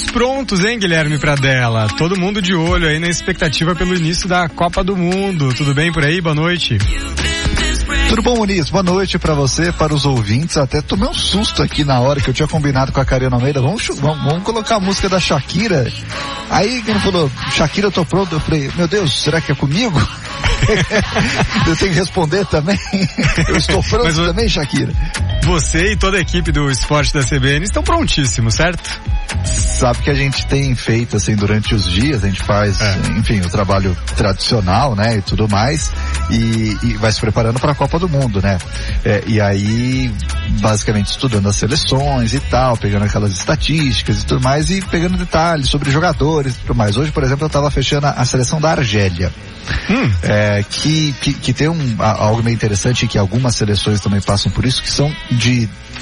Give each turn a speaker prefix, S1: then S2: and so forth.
S1: prontos, hein, Guilherme Pradella? Todo mundo de olho aí na expectativa pelo início da Copa do Mundo. Tudo bem por aí? Boa noite.
S2: Tudo bom, Muniz? Boa noite pra você, para os ouvintes. Até tomei um susto aqui na hora que eu tinha combinado com a Karina Almeida. Vamos colocar a música da Shakira. Aí quem falou, Shakira, eu tô pronto. Eu falei, meu Deus, será que é comigo? Eu tenho que responder também. Eu estou pronto também, Shakira.
S1: Você e toda a equipe do esporte da CBN estão prontíssimos, certo?
S2: Sabe que a gente tem feito assim durante os dias, a gente faz, enfim, o trabalho tradicional, né, e tudo mais, e vai se preparando para a Copa do Mundo, né? E aí, basicamente estudando as seleções e tal, pegando aquelas estatísticas e tudo mais, e pegando detalhes sobre jogadores e tudo mais. Hoje, por exemplo, eu estava fechando a seleção da Argélia. Que tem algo meio interessante, que algumas seleções também passam por isso, que são de